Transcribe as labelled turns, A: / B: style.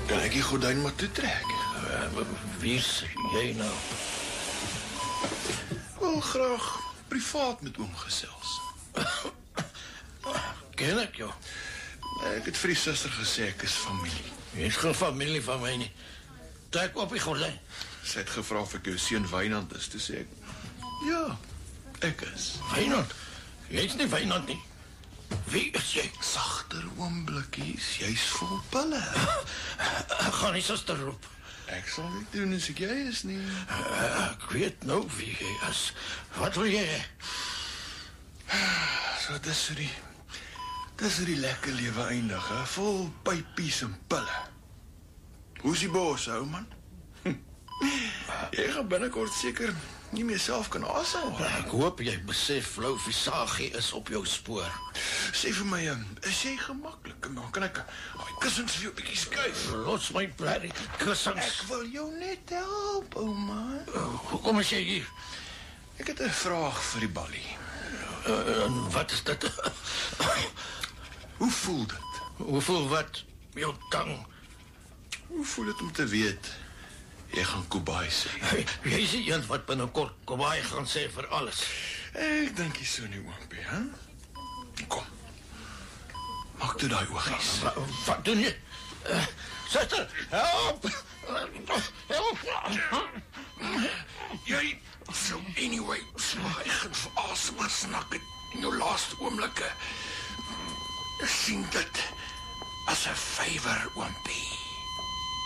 A: Kan ek die gordyn maar toetrek?
B: Wie is jy nou?
A: Ek wil graag privaat met oom gesels.
B: Ken ek jou?
A: Ek het vir die suster gesê ek is familie.
B: Jy is geen familie van my nie. Trek op die gordyn.
A: Sy het gevra of ek jou seun Wynand is, toe sê ek, ja, ek is.
B: Wynand? Jy is nie Wynand nie. Wie is jy?
A: Sagter oomblikkies, jy's vol pille.
B: Ek gaan die suster roep.
A: Ek sal nie doen as ek jy is nie.
B: Ek weet nou wie jy is. Wat wil jy hê?
A: So, dis hoe die lekker lewe eindig, hè? Vol pypies en pille. Hoe's die bos, ou man? Jy gaan binnekort seker nie meer self kan asem.
B: Ek hoop jy besef Lou Visagie is op jou spoor.
A: Sê vir my, is jy gemaklik? Dan kan ek die kussings vir jou bietjie skuif.
B: Los my blerrie kussings.
A: Ek wil jou net help, ou man.
B: Hoekom is jy hier?
A: Ek het 'n vraag vir die ballie.
B: En wat is dit?
A: Hoe voel dit?
B: Hoeveel wat? Jou tang.
A: Hoe voel dit om te weet jy gaan Kobai sê?
B: Jy is die een wat binnekort Kobai gaan sê vir alles.
A: Ek dink jy so nie, oompie, hè? Kom. Maak toe daai oogies.
B: Wat doen jy? Suster, help! Help!
A: Jy sou anyway swaag en vir asem gesnak het in jou laaste oomblikke. Sien dit as 'n favor, oompie.